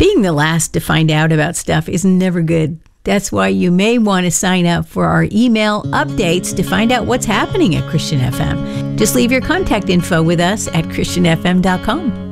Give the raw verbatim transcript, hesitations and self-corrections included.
Being the last to find out about stuff is never good. That's why you may want to sign up for our email updates to find out what's happening at Christian F M. Just leave your contact info with us at christian f m dot com.